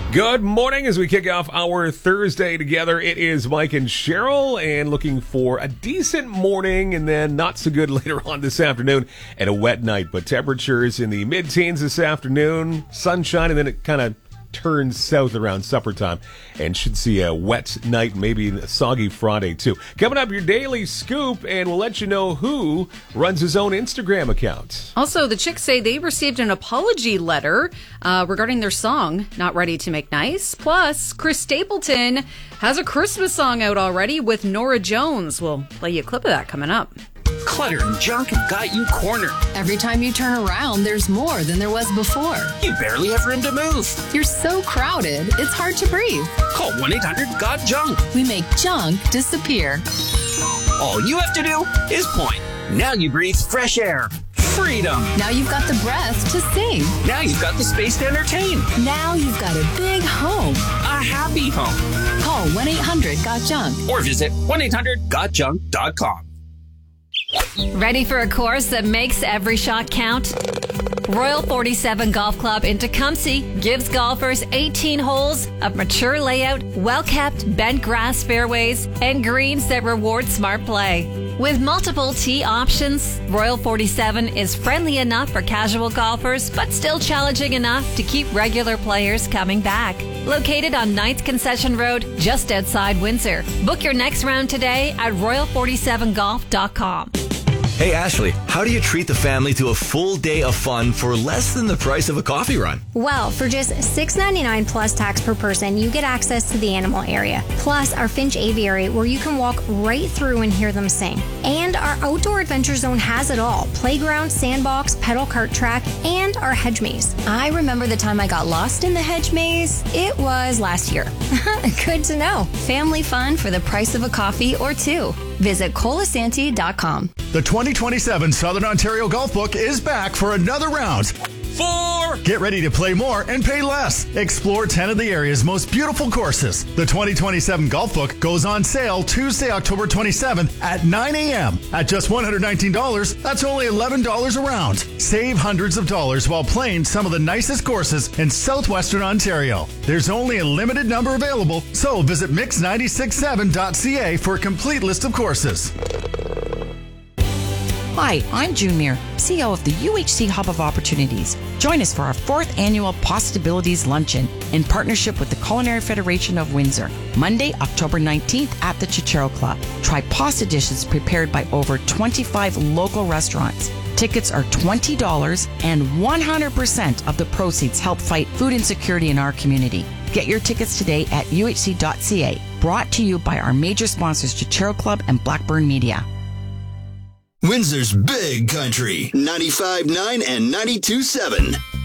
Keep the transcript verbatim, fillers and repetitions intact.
Good morning as we kick off our Thursday together. It is Mike and Cheryl, and looking for a decent morning and then not so good later on this afternoon and a wet night. But temperatures in the mid-teens this afternoon, sunshine, and then it kind of turns south around supper time and should see a wet night, maybe a soggy Friday too. Coming up, your daily scoop, and we'll let you know who runs his own Instagram account. Also, the Chicks say they received an apology letter uh, regarding their song, Not Ready to Make Nice. Plus, Chris Stapleton has a Christmas song out already with Norah Jones. We'll play you a clip of that coming up. Clutter and junk have got you cornered. Every time you turn around, there's more than there was before. You barely have room to move. You're so crowded, it's hard to breathe. Call one eight hundred got junk. We make junk disappear. All you have to do is point. Now you breathe fresh air. Freedom. Now you've got the breath to sing. Now you've got the space to entertain. Now you've got a big home. A happy home. Call one eight hundred got junk. Or visit one eight hundred got junk dot com. Ready for a course that makes every shot count? Royal forty-seven Golf Club in Tecumseh gives golfers eighteen holes of mature layout, well-kept bent grass fairways, and greens that reward smart play. With multiple tee options, Royal forty-seven is friendly enough for casual golfers, but still challenging enough to keep regular players coming back. Located on ninth Concession Road, just outside Windsor. Book your next round today at royal forty-seven golf dot com. Hey Ashley, how do you treat the family to a full day of fun for less than the price of a coffee run? Well, for just six dollars and ninety-nine cents plus tax per person, you get access to the animal area, plus our Finch Aviary where you can walk right through and hear them sing. And our outdoor adventure zone has it all: playground, sandbox, pedal cart track, and our hedge maze. I remember the time I got lost in the hedge maze. It was last year. Good to know. Family fun for the price of a coffee or two. Visit colasanti dot com. The twenty twenty-seven Southern Ontario Golf Book is back for another round. Four. Get ready to play more and pay less. Explore ten of the area's most beautiful courses. The twenty twenty-seven Golf Book goes on sale Tuesday, October twenty-seventh at nine a.m. At just one hundred nineteen dollars, that's only eleven dollars a round. Save hundreds of dollars while playing some of the nicest courses in southwestern Ontario. There's only a limited number available, so visit mix nine six seven dot c a for a complete list of courses. Hi, I'm June Muir, C E O of the U H C Hub of Opportunities. Join us for our fourth annual Possibilities Luncheon in partnership with the Culinary Federation of Windsor, Monday, October nineteenth at the Chichero Club. Try pasta dishes prepared by over twenty-five local restaurants. Tickets are twenty dollars and one hundred percent of the proceeds help fight food insecurity in our community. Get your tickets today at u h c dot c a. Brought to you by our major sponsors Chichero Club and Blackburn Media. Windsor's Big Country, ninety-five point nine and ninety-two point seven.